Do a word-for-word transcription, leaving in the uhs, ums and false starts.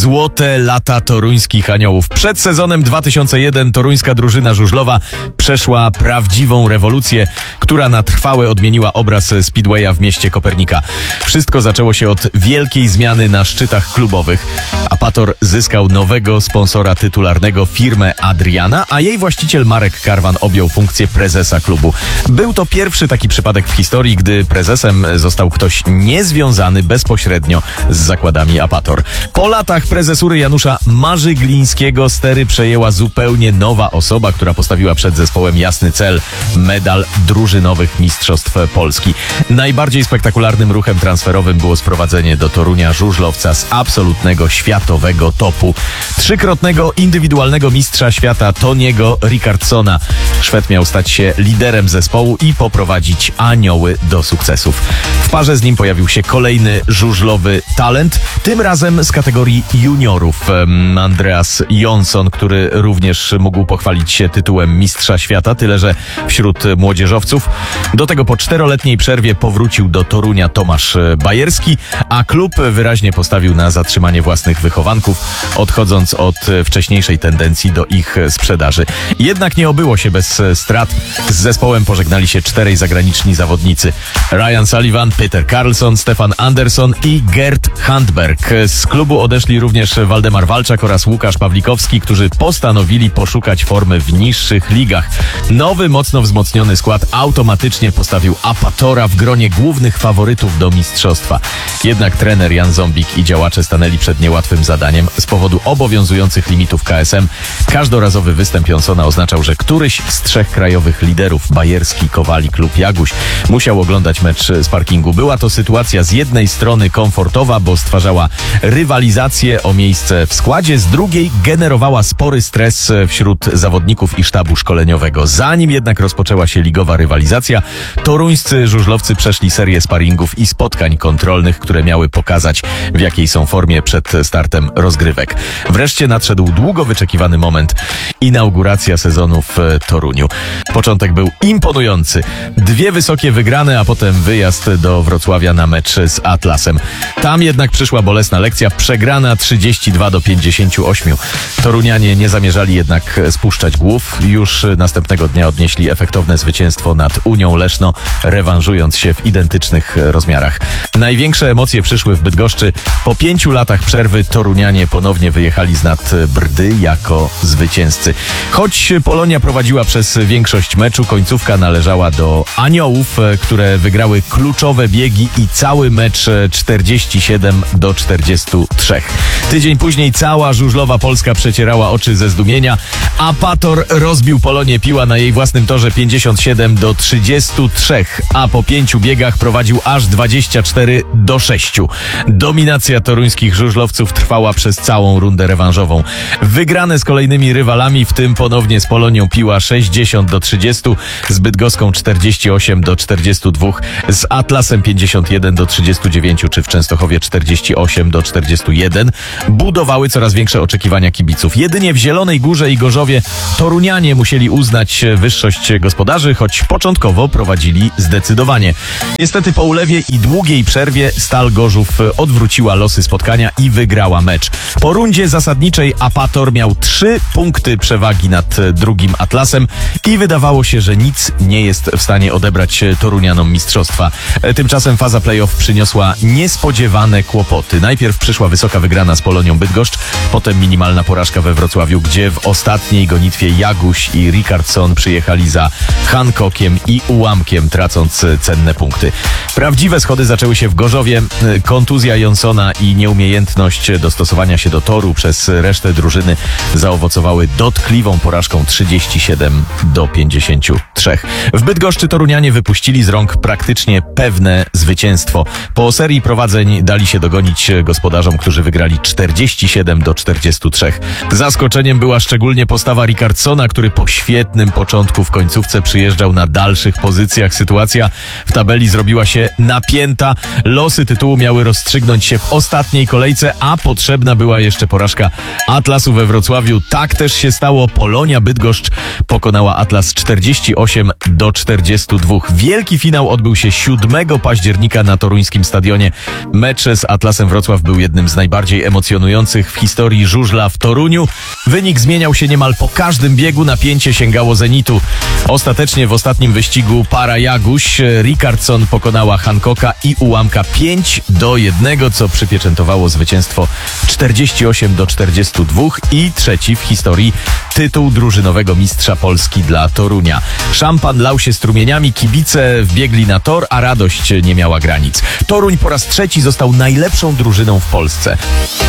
Złote lata toruńskich aniołów. Przed sezonem dwa tysiące jeden toruńska drużyna żużlowa przeszła prawdziwą rewolucję, która na trwałe odmieniła obraz Speedwaya w mieście Kopernika. Wszystko zaczęło się od wielkiej zmiany na szczytach klubowych. Apator zyskał nowego sponsora tytularnego, firmę Adriana, a jej właściciel Marek Karwan objął funkcję prezesa klubu. Był to pierwszy taki przypadek w historii, gdy prezesem został ktoś niezwiązany bezpośrednio z zakładami Apator. Po latach prezesury Janusza Marzyglińskiego stery przejęła zupełnie nowa osoba, która postawiła przed zespołem jasny cel – medal drużynowych mistrzostw Polski. Najbardziej spektakularnym ruchem transferowym było sprowadzenie do Torunia żużlowca z absolutnego światowego topu. Trzykrotnego indywidualnego mistrza świata Toniego Rickardsona. Szwed miał stać się liderem zespołu i poprowadzić anioły do sukcesów. W parze z nim pojawił się kolejny żużlowy talent, tym razem z kategorii juniorów. Andreas Jonsson, który również mógł pochwalić się tytułem mistrza świata, tyle że wśród młodzieżowców. Do tego po czteroletniej przerwie powrócił do Torunia Tomasz Bajerski, a klub wyraźnie postawił na zatrzymanie własnych wychowanków, odchodząc od wcześniejszej tendencji do ich sprzedaży. Jednak nie obyło się bez strat. Z zespołem pożegnali się czterej zagraniczni zawodnicy. Ryan Sullivan, Peter Karlsson, Stefan Andersson i Gerd Handberg. Z klubu odeszli również Waldemar Walczak oraz Łukasz Pawlikowski, którzy postanowili poszukać formy w niższych ligach. Nowy, mocno wzmocniony skład automatycznie postawił Apatora w gronie głównych faworytów do mistrzostwa. Jednak trener Jan Zombik i działacze stanęli przed niełatwym zadaniem. Z powodu obowiązujących limitów K S M każdorazowy występ Jonssona oznaczał, że któryś z trzech krajowych liderów, Bajerski, Kowalik lub Jaguś, musiał oglądać mecz z parkingu. Była to sytuacja z jednej strony komfortowa, bo stwarzała rywalizację o miejsce w składzie, z drugiej generowała spory stres wśród zawodników i sztabu szkoleniowego. Zanim jednak rozpoczęła się ligowa rywalizacja, toruńscy żużlowcy przeszli serię sparingów i spotkań kontrolnych, które miały pokazać, w jakiej są formie przed startem rozgrywek. Wreszcie nadszedł długo wyczekiwany moment. Inauguracja sezonu w Toruniu. Początek był imponujący. Dwie wysokie wygrane, a potem wyjazd do Wrocławia na mecz z Atlasem. Tam jednak przyszła bolesna lekcja, przegrana trzydzieści dwa do pięćdziesięciu ośmiu. Torunianie nie zamierzali jednak spuszczać głów. Już następnego dnia odnieśli efektowne zwycięstwo nad Unią Leszno, rewanżując się w identycznych rozmiarach. Największe emocje przyszły w Bydgoszczy. Po pięciu latach przerwy Torunianie ponownie wyjechali z nad Brdy jako zwycięzcy. Choć Polonia prowadziła przez większość meczu, końcówka należała do Aniołów, które wygrały kluczowe biegi i cały mecz czterdzieści siedem do czterdziestu trzech. Tydzień później cała żużlowa Polska przecierała oczy ze zdumienia. Apator rozbił Polonię, piła na jej własnym torze pięćdziesiąt siedem do trzydziestu trzech, a po pięciu biegach prowadził aż dwadzieścia cztery do sześciu. Dominacja toruńskich żużlowców trwała przez całą rundę rewanżową. Wygrane z kolejnymi rywalami, w tym ponownie z Polonią, piła sześćdziesiąt do trzydziestu, z Bydgoską czterdzieści osiem do czterdziestu dwóch, z Atlasem pięćdziesiąt jeden do trzydziestu dziewięciu, czy w Częstochowie czterdzieści osiem do czterdziestu jeden, budowały coraz większe oczekiwania kibiców. Jedynie w Zielonej Górze i Gorzowie Torunianie musieli uznać wyższość gospodarzy, choć początkowo prowadzili zdecydowanie. Niestety po ulewie i długiej przerwie Stal Gorzów odwróciła losy spotkania i wygrała mecz. Po rundzie zasadniczej Apator miał trzy punkty przewagi nad drugim Atlasem i wydawało się, że nic nie jest w stanie odebrać Torunianom mistrzostwa. Tymczasem faza play-off przyniosła niespodziewane kłopoty. Najpierw przyszła wysoka wygrana z Polonią Bydgoszcz, potem minimalna porażka we Wrocławiu, gdzie w ostatniej gonitwie Jaguś i Rickardsson przyjechali za Hancockiem i ułamkiem, tracąc cenne punkty. Prawdziwe schody zaczęły się w Gorzowie. Kontuzja Jonssona i nieumiejętność dostosowania się do toru przez resztę drużyny zaowocowały dotkliwą porażką trzydzieści siedem do pięćdziesięciu trzech. W Bydgoszczy Torunianie wypuścili z rąk praktycznie pewne zwycięstwo. Po serii prowadzeń dali się dogonić gospodarzom, którzy wygrali czterdzieści siedem do czterdziestu trzech. Zaskoczeniem była szczególnie postawa Rickardssona, który po świetnym początku w końcówce przyjeżdżał na dalszych pozycjach. Sytuacja w tabeli zrobiła się napięta. Losy tytułu miały rozstrzygnąć się w ostatniej kolejce, a potrzebna była jeszcze porażka Atlasu we Wrocławiu. Tak też się stało. Polonia Bydgoszcz pokonała Atlas czterdzieści osiem do czterdziestu dwóch. Wielki finał odbył się siódmego października na toruńskim stadionie. Mecz z Atlasem Wrocław był jednym z najbardziej emocjonalnych emocjonujących w historii żużla w Toruniu. Wynik zmieniał się niemal po każdym biegu, napięcie sięgało zenitu. Ostatecznie w ostatnim wyścigu para Jaguś Ricardson pokonała Hancocka i Ułamka pięć do jednego, co przypieczętowało zwycięstwo czterdzieści osiem do czterdziestu dwóch i trzeci w historii tytuł drużynowego mistrza Polski dla Torunia. Szampan lał się strumieniami, kibice wbiegli na tor, a radość nie miała granic. Toruń po raz trzeci został najlepszą drużyną w Polsce.